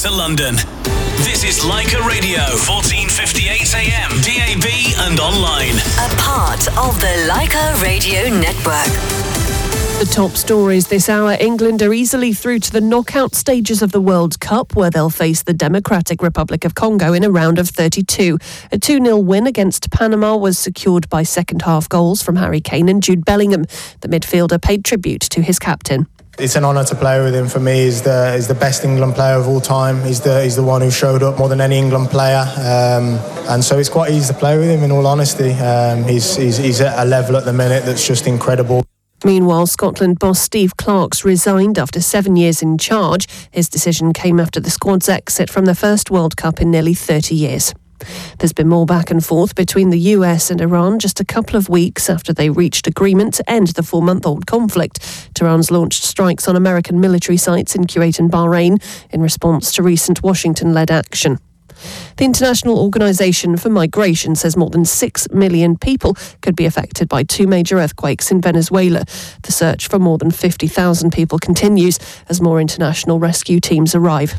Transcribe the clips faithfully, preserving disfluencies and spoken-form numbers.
to London. This is Leica Radio, fourteen fifty-eight A M, D A B and online. A part of the Leica Radio Network. The top stories this hour. England are easily through to the knockout stages of the World Cup, where they'll face the Democratic Republic of Congo in a round of thirty-two. A two nil win against Panama was secured by second-half goals from Harry Kane and Jude Bellingham. The midfielder paid tribute to his captain. It's an honour to play with him. For me, he's the he's the best England player of all time. He's the he's the one who showed up more than any England player, um, and so it's quite easy to play with him. In all honesty, um, he's, he's he's at a level at the minute that's just incredible. Meanwhile, Scotland boss Steve Clarke's resigned after seven years in charge. His decision came after the squad's exit from the first World Cup in nearly thirty years. There's been more back and forth between the U S and Iran just a couple of weeks after they reached agreement to end the four-month-old conflict. Tehran's launched strikes on American military sites in Kuwait and Bahrain in response to recent Washington-led action. The International Organization for Migration says more than six million people could be affected by two major earthquakes in Venezuela. The search for more than fifty thousand people continues as more international rescue teams arrive.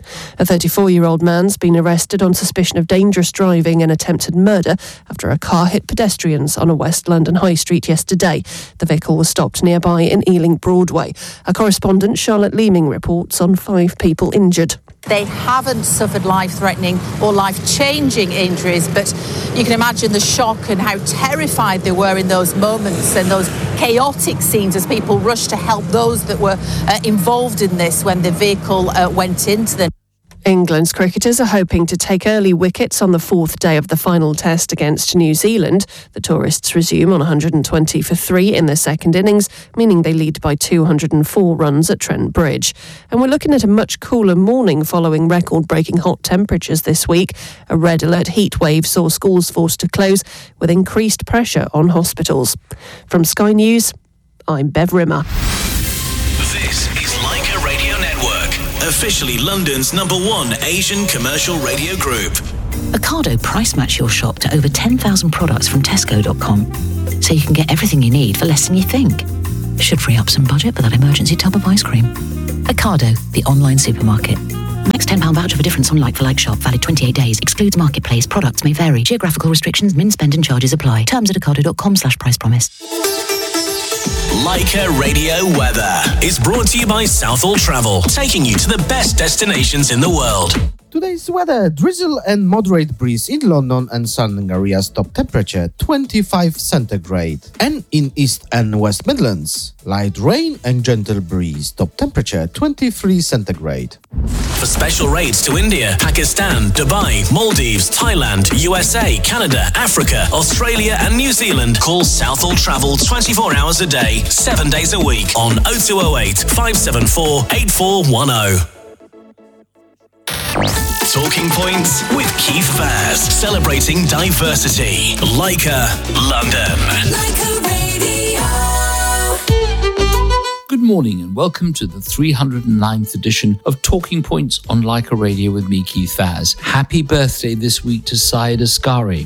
A thirty-four-year-old man's been arrested on suspicion of dangerous driving and attempted murder after a car hit pedestrians on a West London high street yesterday. The vehicle was stopped nearby in Ealing Broadway. Our correspondent Charlotte Leeming reports on five people injured. They haven't suffered life-threatening or life-changing injuries, but you can imagine the shock and how terrified they were in those moments and those chaotic scenes as people rushed to help those that were uh, involved in this when the vehicle uh, went into them. England's cricketers are hoping to take early wickets on the fourth day of the final test against New Zealand. The tourists resume on one hundred twenty for three in the second innings, meaning they lead by two hundred four runs at Trent Bridge. And we're looking at a much cooler morning following record-breaking hot temperatures this week. A red alert heat wave saw schools forced to close with increased pressure on hospitals. From Sky News, I'm Bev Rimmer. This is Leica Radio Network, officially London's number one Asian commercial radio group. Ocado price match your shop to over ten thousand products from Tesco dot com, so you can get everything you need for less than you think. Should free up some budget for that emergency tub of ice cream. Ocado, the online supermarket. Next ten pounds voucher for difference on like-for-like shop, valid twenty-eight days. Excludes marketplace. Products may vary. Geographical restrictions, min spend and charges apply. Terms at ocado dot com slash price promise. Leica Radio Weather is brought to you by Southall Travel, taking you to the best destinations in the world. Today's weather: drizzle and moderate breeze in London and surrounding areas. Top temperature twenty-five centigrade. And in East and West Midlands, light rain and gentle breeze. Top temperature twenty-three centigrade. For special rates to India, Pakistan, Dubai, Maldives, Thailand, U S A, Canada, Africa, Australia and New Zealand, call Southall Travel twenty-four hours a day, seven days a week on oh two oh eight, five seven four, eight four one oh. Talking Points with Keith Vaz, celebrating diversity. Leica, London. Leica Radio. Good morning and welcome to the three hundred ninth edition of Talking Points on Leica Radio with me, Keith Vaz. Happy birthday this week to Syed Asghari.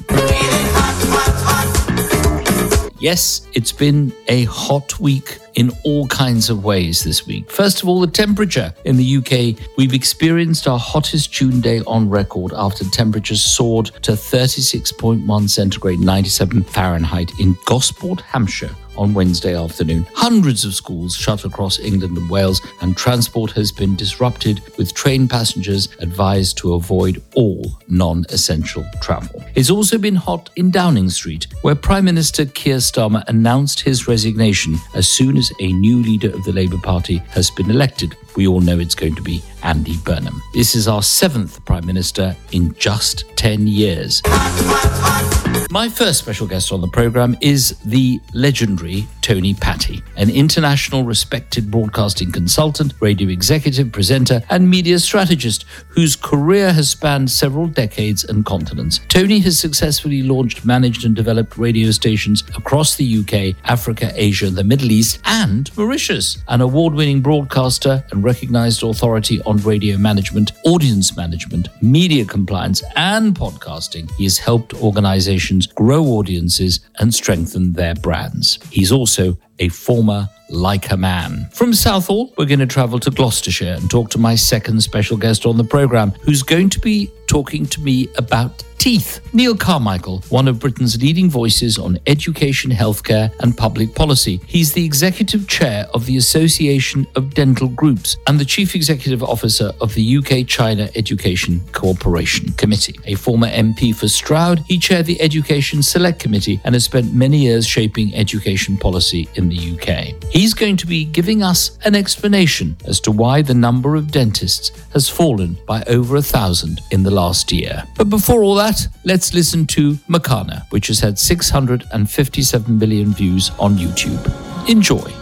Yes, it's been a hot week in all kinds of ways this week. First of all, the temperature in the U K. We've experienced our hottest June day on record after temperatures soared to thirty-six point one centigrade, ninety-seven Fahrenheit in Gosport, Hampshire on Wednesday afternoon. Hundreds of schools shut across England and Wales, and transport has been disrupted, with train passengers advised to avoid all non-essential travel. It's also been hot in Downing Street, where Prime Minister Keir Starmer announced his resignation as soon as a new leader of the Labour Party has been elected. We all know it's going to be Andy Burnham. This is our seventh Prime Minister in just ten years. My first special guest on the programme is the legendary Tony Patty, an international respected broadcasting consultant, radio executive, presenter and media strategist whose career has spanned several decades and continents. Tony has successfully launched, managed and developed radio stations across the U K, Africa, Asia, the Middle East and Mauritius. An award-winning broadcaster and recognised authority on radio management, audience management, media compliance and podcasting, he has helped organisations grow audiences and strengthen their brands. He's also a former Like a Man. From Southall, we're going to travel to Gloucestershire and talk to my second special guest on the programme, who's going to be talking to me about teeth. Neil Carmichael, one of Britain's leading voices on education, healthcare and public policy. He's the executive chair of the Association of Dental Groups and the chief executive officer of the U K-China Education Cooperation Committee. A former M P for Stroud, he chaired the Education Select Committee and has spent many years shaping education policy in the U K. He's going to be giving us an explanation as to why the number of dentists has fallen by over a thousand in the last year. But before all that, let's listen to Makana, which has had six hundred fifty-seven million views on YouTube. Enjoy.